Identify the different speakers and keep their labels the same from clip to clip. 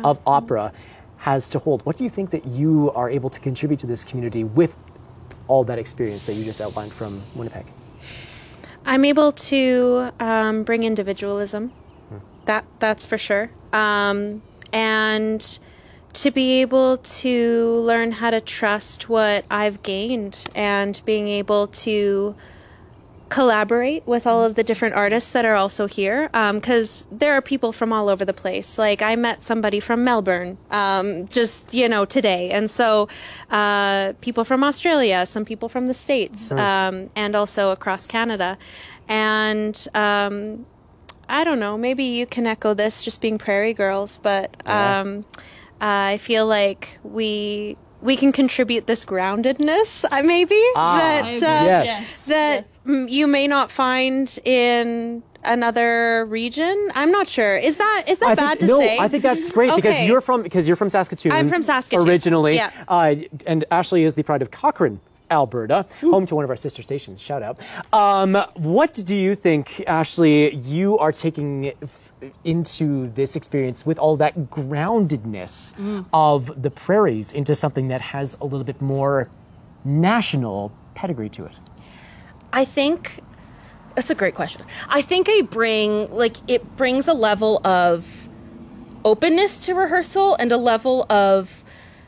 Speaker 1: of opera has to hold. What do you think that you are able to contribute to this community with all that experience that you just outlined from Winnipeg?
Speaker 2: I'm able to bring individualism. That's for sure. And to be able to learn how to trust what I've gained and being able to collaborate with all of the different artists that are also here, because there are people from all over the place. Like, I met somebody from Melbourne just today, and so people from Australia, some people from the States, and also across Canada. And I don't know, maybe you can echo this, just being Prairie Girls, but I feel like we can contribute this groundedness, maybe, that you may not find in another region. I'm not sure. Is that bad to say?
Speaker 1: No, I think that's great because you're from Saskatoon.
Speaker 2: I'm from Saskatoon
Speaker 1: originally.
Speaker 2: Yeah.
Speaker 1: And Ashley is the pride of Cochrane, Alberta, home to one of our sister stations. Shout out. What do you think, Ashley, you are taking into this experience with all that groundedness of the prairies into something that has a little bit more national pedigree to it?
Speaker 3: I think that's a great question. I think it brings a level of openness to rehearsal and a level of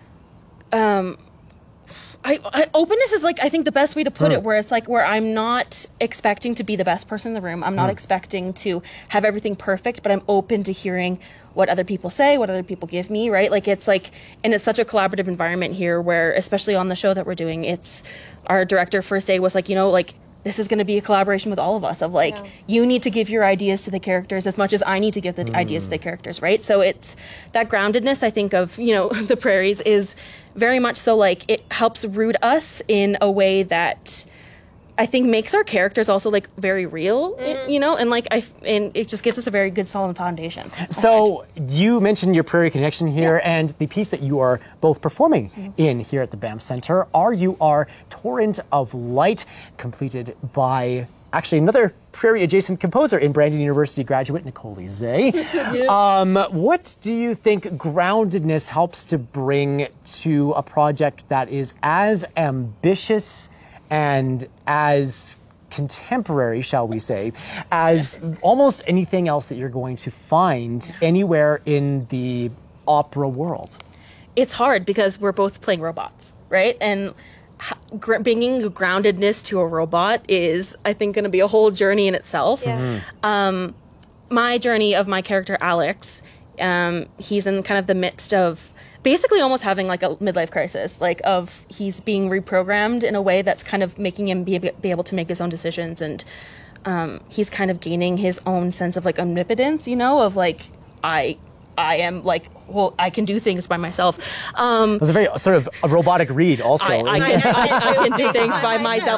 Speaker 3: openness is I think the best way to put it, where it's where I'm not expecting to be the best person in the room. I'm not expecting to have everything perfect, but I'm open to hearing what other people say, what other people give me, right? And it's such a collaborative environment here where, especially on the show that we're doing, it's our director first day was this is going to be a collaboration with all of us you need to give your ideas to the characters as much as I need to give the ideas to the characters, right? So it's that groundedness, I think, of, the prairies is very much so it helps root us in a way that I think makes our characters also very real, and it just gives us a very good solid foundation.
Speaker 1: So you mentioned your Prairie Connection here, and the piece that you are both performing in here at the Banff Centre, RUR Torrent of Light, completed by actually another Prairie-adjacent composer in Brandon University graduate, Nicole Zay. What do you think groundedness helps to bring to a project that is as ambitious and as contemporary, shall we say, as almost anything else that you're going to find anywhere in the opera world?
Speaker 3: It's hard because we're both playing robots, right? And bringing groundedness to a robot is, I think, going to be a whole journey in itself. Yeah. My journey of my character, Alex, he's in kind of the midst of basically almost having a midlife crisis, he's being reprogrammed in a way that's kind of making him be able to make his own decisions, and he's kind of gaining his own sense of omnipotence, of I am I can do things by myself.
Speaker 1: It was a very sort of a robotic read also.
Speaker 3: I can do things by myself.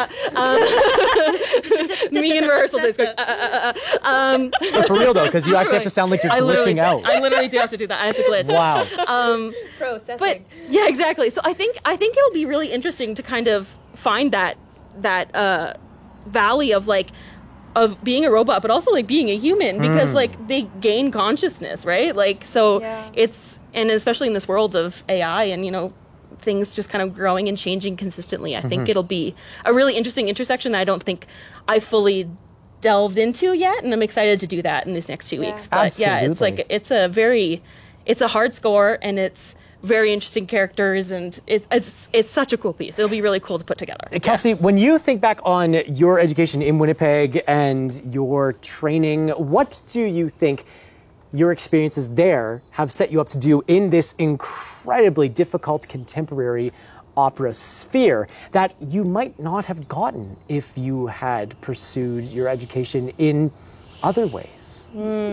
Speaker 3: Me in rehearsal just going,
Speaker 1: But for real though, because you actually have to sound like you're glitching out.
Speaker 3: I literally do have to do that. I have to glitch.
Speaker 1: Wow.
Speaker 4: Processing.
Speaker 3: But yeah, exactly. So I think it'll be really interesting to kind of find that valley of being a robot, but also being a human, because they gain consciousness, right? It's, and especially in this world of AI and things just kind of growing and changing consistently, I think it'll be a really interesting intersection that I don't think I fully delved into yet, and I'm excited to do that in these next 2 weeks. But
Speaker 1: Absolutely.
Speaker 3: it's a hard score, and it's very interesting characters, and it's such a cool piece. It'll be really cool to put together.
Speaker 1: Kelsey, when you think back on your education in Winnipeg and your training, what do you think your experiences there have set you up to do in this incredibly difficult contemporary opera sphere that you might not have gotten if you had pursued your education in other ways?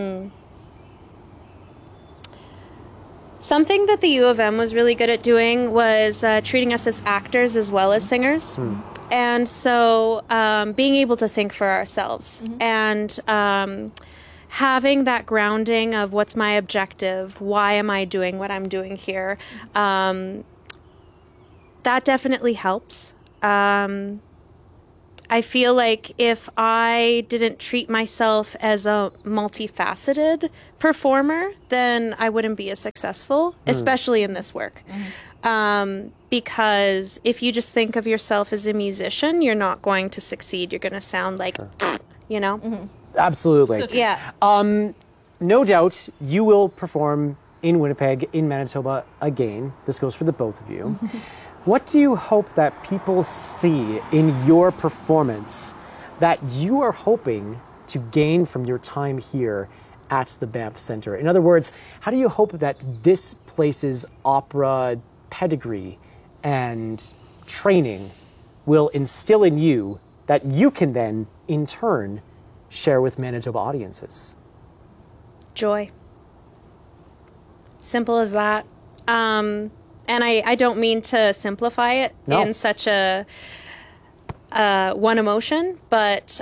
Speaker 2: Something that the U of M was really good at doing was treating us as actors as well as singers. And so being able to think for ourselves and having that grounding of what's my objective, why am I doing what I'm doing here, that definitely helps. I feel like if I didn't treat myself as a multifaceted performer, then I wouldn't be as successful, especially in this work. Because if you just think of yourself as a musician, you're not going to succeed. You're going to sound like, you know?
Speaker 1: Absolutely.
Speaker 3: So true.
Speaker 2: Yeah.
Speaker 1: No doubt you will perform in Winnipeg, in Manitoba again. This goes for the both of you. What do you hope that people see in your performance that you are hoping to gain from your time here at the Banff Centre? In other words, how do you hope that this place's opera pedigree and training will instill in you that you can then, in turn, share with Manitoba audiences?
Speaker 2: Joy. Simple as that. And I don't mean to simplify it in such a one emotion, but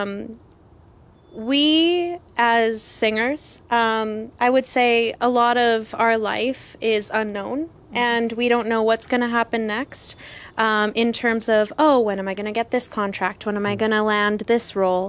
Speaker 2: we as singers, I would say a lot of our life is unknown, and we don't know what's going to happen next in terms of, oh, when am I going to get this contract? When am I going to land this role?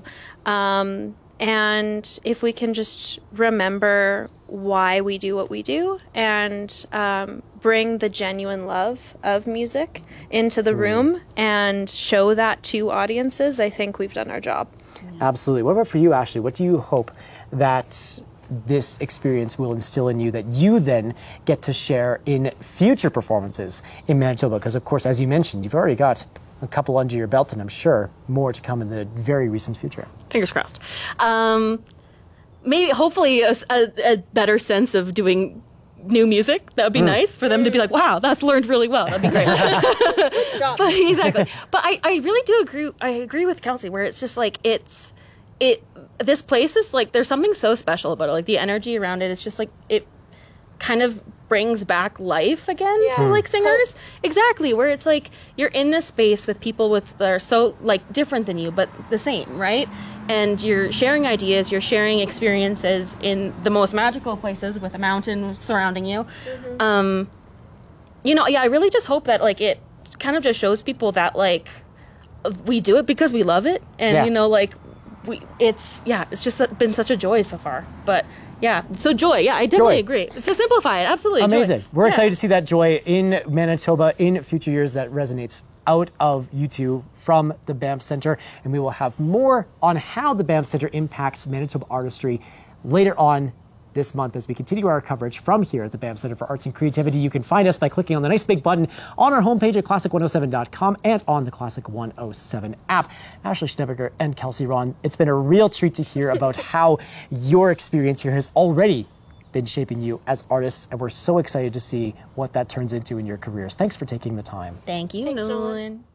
Speaker 2: And if we can just remember why we do what we do and bring the genuine love of music into the room and show that to audiences, I think we've done our job.
Speaker 1: Absolutely. What about for you, Ashley? What do you hope that this experience will instill in you that you then get to share in future performances in Manitoba? Because, of course, as you mentioned, you've already got a couple under your belt, and I'm sure more to come in the very recent future.
Speaker 3: Fingers crossed. Maybe, hopefully, a better sense of doing new music. That would be nice for them to be like, wow, that's learned really well. That'd be great. But exactly. But I really do agree. I agree with Kelsey, where it's just like this place is like, there's something so special about it. Like the energy around it. It's just like it kind of brings back life again to like singers. Exactly, where it's like you're in this space with people that are so like different than you but the same, right? And you're sharing ideas, you're sharing experiences in the most magical places with a mountain surrounding you. I really just hope that like it kind of just shows people that like we do it because we love it, and it's just been such a joy so far. But so joy. I definitely agree. To simplify it, absolutely.
Speaker 1: Amazing.
Speaker 3: Joy.
Speaker 1: We're excited to see that joy in Manitoba in future years that resonates out of you two from the Banff Centre. And we will have more on how the Banff Centre impacts Manitoba artistry later on this month as we continue our coverage from here at the Banff Centre for Arts and Creativity. You can find us by clicking on the nice big button on our homepage at classic107.com and on the Classic 107 app. Ashley Schneeberger and Kelsey Ron, it's been a real treat to hear about how your experience here has already been shaping you as artists, and we're so excited to see what that turns into in your careers. Thanks for taking the time.
Speaker 3: Thank you,
Speaker 2: Thanks,
Speaker 3: Nolan.